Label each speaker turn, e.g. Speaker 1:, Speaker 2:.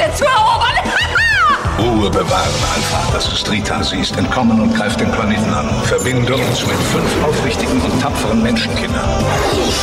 Speaker 1: Erde zu erobern.
Speaker 2: Ruhe bewahren, Alpha. Das ist Rita. Sie ist entkommen und greift den Planeten an. Verbinde uns mit 5 aufrichtigen und tapferen Menschenkindern.